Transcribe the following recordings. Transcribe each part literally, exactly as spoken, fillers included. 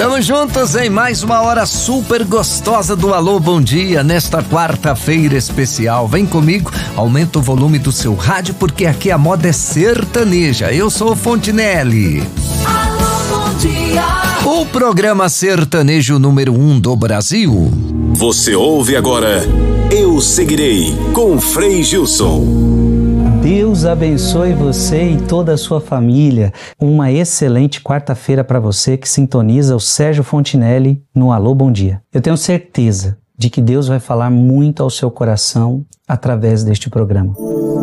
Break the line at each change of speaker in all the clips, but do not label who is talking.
Estamos juntos em mais uma hora super gostosa do Alô Bom Dia, nesta quarta-feira especial. Vem comigo, aumenta o volume do seu rádio, porque aqui a moda é sertaneja. Eu sou o Fontinelli.
Alô Bom Dia.
O programa sertanejo número um do Brasil.
Você ouve agora Eu Seguirei, com Frei Gilson.
Deus abençoe você e toda a sua família. Uma excelente quarta-feira para você que sintoniza o Sérgio Fontinelli no Alô Bom Dia. Eu tenho certeza de que Deus vai falar muito ao seu coração através deste programa.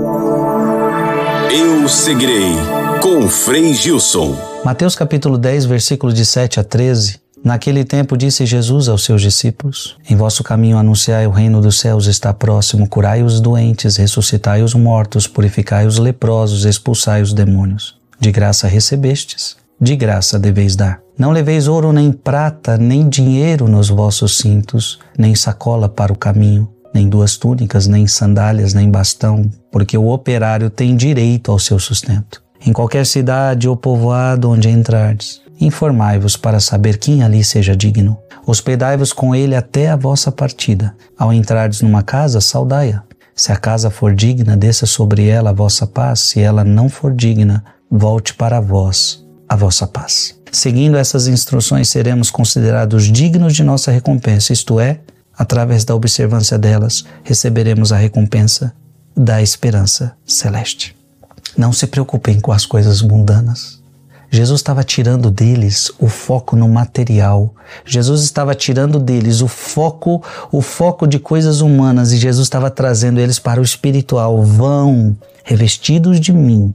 Eu Seguirei, com Frei Gilson.
Mateus capítulo dez, versículos de sete a treze. Naquele tempo disse Jesus aos seus discípulos: Em vosso caminho anunciai o reino dos céus está próximo, curai os doentes, ressuscitai os mortos, purificai os leprosos, expulsai os demônios. De graça recebestes, de graça deveis dar. Não leveis ouro nem prata, nem dinheiro nos vossos cintos, nem sacola para o caminho, nem duas túnicas, nem sandálias, nem bastão, porque o operário tem direito ao seu sustento. Em qualquer cidade ou povoado onde entrardes, informai-vos para saber quem ali seja digno. Hospedai-vos com ele até a vossa partida. Ao entrardes numa casa, saudai-a. Se a casa for digna, desça sobre ela a vossa paz. Se ela não for digna, volte para vós a vossa paz. Seguindo essas instruções, seremos considerados dignos de nossa recompensa, isto é, através da observância delas, receberemos a recompensa da esperança celeste. Não se preocupem com as coisas mundanas. Jesus estava tirando deles o foco no material. Jesus estava tirando deles o foco, o foco de coisas humanas, e Jesus estava trazendo eles para o espiritual. Vão revestidos de mim.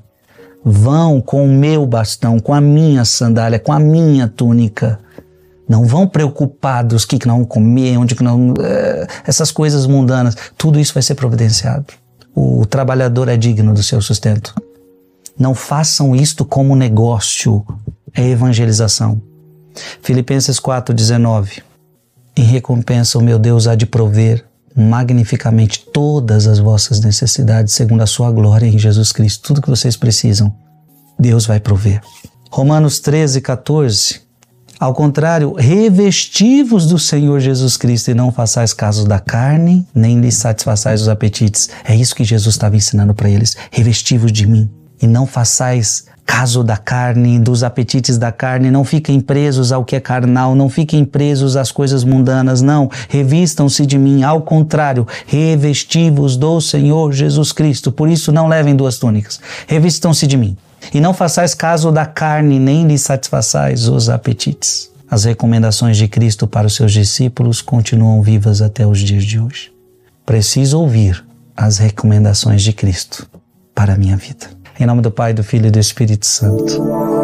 Vão com o meu bastão, com a minha sandália, com a minha túnica. Não vão preocupados o que não comer, onde que não... essas coisas mundanas. Tudo isso vai ser providenciado. O trabalhador é digno do seu sustento. Não façam isto como negócio, é evangelização. Filipenses quatro, dezenove. Em recompensa o meu Deus há de prover magnificamente todas as vossas necessidades, segundo a sua glória em Jesus Cristo. Tudo que vocês precisam, Deus vai prover. Romanos treze, catorze. Ao contrário, revesti-vos do Senhor Jesus Cristo e não façais caso da carne, nem lhes satisfaçais os apetites. É isso que Jesus estava ensinando para eles. Revesti-vos de mim. E não façais caso da carne, dos apetites da carne, não fiquem presos ao que é carnal, não fiquem presos às coisas mundanas, não. Revistam-se de mim, ao contrário, revesti-vos do Senhor Jesus Cristo. Por isso não levem duas túnicas. Revistam-se de mim. E não façais caso da carne, nem lhes satisfaçais os apetites. As recomendações de Cristo para os seus discípulos continuam vivas até os dias de hoje. Preciso ouvir as recomendações de Cristo para a minha vida. Em nome do Pai, do Filho e do Espírito Santo.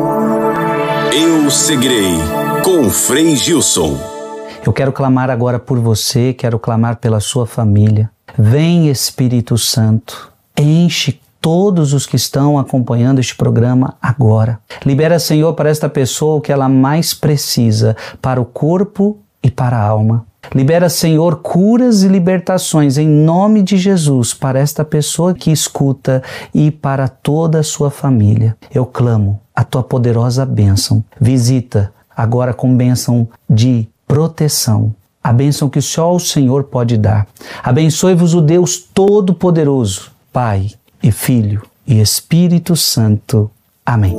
Eu Seguirei, com Frei Gilson.
Eu quero clamar agora por você, quero clamar pela sua família. Vem, Espírito Santo, enche todos os que estão acompanhando este programa agora. Libera, Senhor, para esta pessoa o que ela mais precisa, para o corpo e para a alma. Libera, Senhor, curas e libertações em nome de Jesus para esta pessoa que escuta e para toda a sua família. Eu clamo a tua poderosa bênção. Visita agora com bênção de proteção. A bênção que só o Senhor pode dar. Abençoe-vos o Deus Todo-Poderoso, Pai e Filho e Espírito Santo. Amém.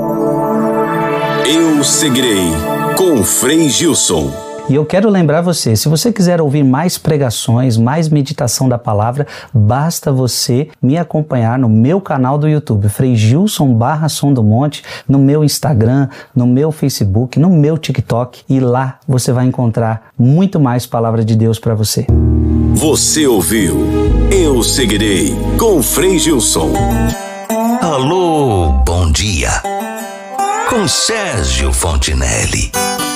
Eu Seguirei, com Frei Gilson.
E eu quero lembrar você, se você quiser ouvir mais pregações, mais meditação da palavra, basta você me acompanhar no meu canal do YouTube, Frei Gilson barra Som do Monte, no meu Instagram, no meu Facebook, no meu TikTok, e lá você vai encontrar muito mais palavra de Deus para você.
Você ouviu Eu Seguirei, com Frei Gilson.
Alô, bom dia, com Sérgio Fontinelli.